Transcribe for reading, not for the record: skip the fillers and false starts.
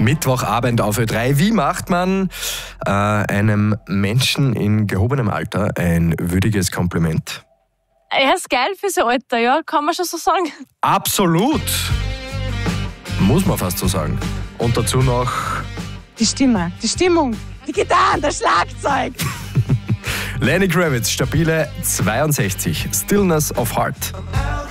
Mittwochabend auf Ö3. Wie macht man einem Menschen in gehobenem Alter ein würdiges Kompliment? Er ist geil für sein Alter, ja, kann man schon so sagen. Absolut! Muss man fast so sagen. Und dazu noch... Die Stimme, die Stimmung, die Gitarren, das Schlagzeug. Lenny Kravitz, stabile 62. Stillness of Heart.